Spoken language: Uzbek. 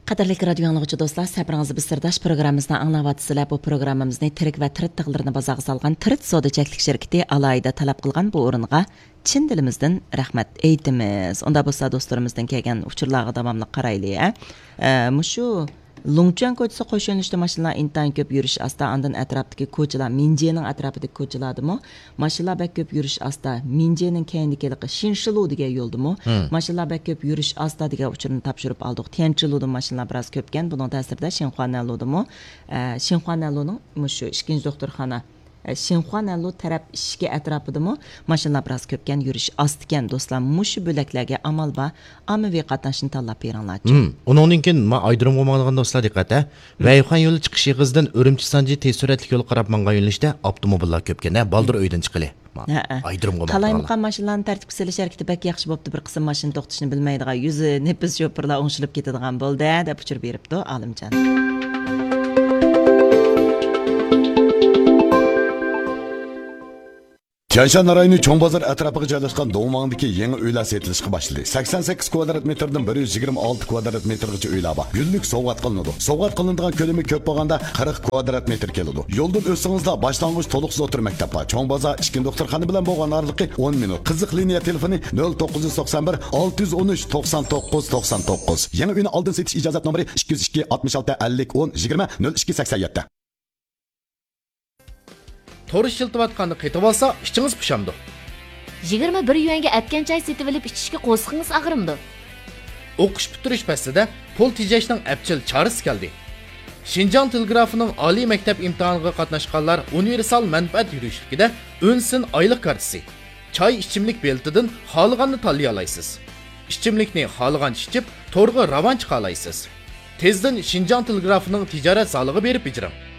Qadirlik radio anlıqçı dostlar, sabırınızı bir sırdaş programımızdan anlavatsızlar. Bu programımızda tirik ve tirit tığlarını bazağı salgan tirit sodaçaklik şirketi alayda talep kılgan bu orunga Çin dilimizden rahmet eğitimiz. Onda bu dostlarımızdan kelgen uçurlağı davamlı qaraylı. Muşu Longchuan ko'chasi qo'shilishda mashinalar intan ko'p yurish asta, andan atrofdagi ko'chalar, Minjening atrofidagi ko'chalardimi? Mashinalar bak ko'p yurish asta, Minjening keyinidagi Shinshilu degan yo'ldimi? Mashinalar bak ko'p yurish asta degan uchurni topshirib oldik. Tianchiluda mashinalar biroz ko'pgan, buning ta'sirida Shinhuanaludimi? Shinhuanaluning mushu ikkinchi doktorxona Shinhuanalu taraf ishki atrofidami mashinalar biroz ko'pgan yurish ostikan do'stlar. Mushu bo'laklarga amal va ommaviy qatnashni tanlab beringlarchi. Uningdan keyin men aydirim bo'lmagan do'stlar diqqat. Vayxon yo'li chiqish yig'izdan Urumchi Sanji tez suratli yo'l qarab mangan yo'nalishda avtomobillar ko'pkan. Baldir uydan chiqili. Aydirim bo'lmagan. Qalaymiqan mashinalarni tartibga solish harakati bak yaxshi bo'pti. Bir qism mashina to'xtashni bilmaydigan, yuzi nepis sho'pirlar o'ngshilib ketadigan bo'ldi deb uchur beribdi Olimjon. Tianshan rayoni Cho'ngbozor atrofiga joylashgan Do'ngmangdagi yangi uylar setilishga boshladi. 88 kvadrat metrdan 126 kvadrat metrgacha uylar bor. Yillik sovg'at qilinadi. Sovg'at qilinadigan ko'lami ko'p bo'lganda 40 kvadrat metr keladi. Yo'ldan o'tsingizlar boshlang'ich to'liqsiz o'tir maktab bor. Cho'ngbozor ishkin doktorxona bilan bo'lgan oraliqi 10 minut. Qiziq liniya telefoni 0991 613 99 99. Yangi uyni oldin setish ijozat nomeri 202 66 50 10 20 0287. To'rish shiltivatqanni qetib olsa, ichingiz pushamdi. 21 yuanga atgan choy setib olib ichishga qo'sqingiz ag'rimdi. O'qish bitirish pastida pul tejashning apchil chorasi keldi. Xinjiang telegrafining oliy maktab imtihoniga qatnashganlar universal manfaat yurishligida o'nsin oylik kartasi. Choy ichimlik beltidan xohlaganni tanlay olasiz. Ichimlikni xohlagancha ichib, to'rga ravon chiqa olasiz. Tezdan Xinjiang telegrafining tijorat solig'i berib ijram.